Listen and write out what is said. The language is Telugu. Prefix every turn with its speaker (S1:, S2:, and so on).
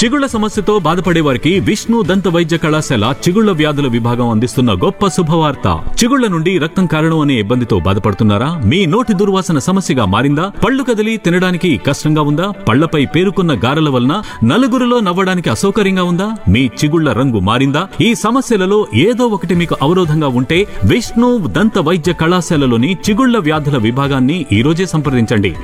S1: చిగుళ్ల సమస్యతో బాధపడే వారికి విష్ణు దంత వైద్య కళాశాల చిగుళ్ల వ్యాధుల విభాగం అందిస్తున్న గొప్ప శుభవార్త. చిగుళ్ల నుండి రక్తం కారణం అనే ఇబ్బందితో బాధపడుతున్నారా? మీ నోటి దుర్వాసన సమస్యగా మారిందా? పళ్ళు కదిలి తినడానికి కష్టంగా ఉందా? పళ్లపై పేరుకున్న గారెల వలన నలుగురిలో నవ్వడానికి అసౌకర్యంగా ఉందా? మీ చిగుళ్ల రంగు మారిందా? ఈ సమస్యలలో ఏదో ఒకటి మీకు అవరోధంగా ఉంటే విష్ణు దంత వైద్య కళాశాలలోని చిగుళ్ల వ్యాధుల విభాగాన్ని ఈ రోజే సంప్రదించండి.